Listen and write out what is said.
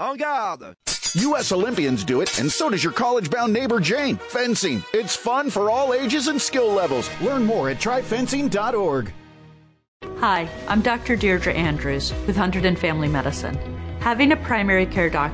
En garde! U.S. Olympians do it, and so does your college-bound neighbor Jane. Fencing. It's fun for all ages and skill levels. Learn more at tryfencing.org. Hi, I'm Dr. Deirdre Andrews with Hunterdon Family Medicine. Having a primary care doctor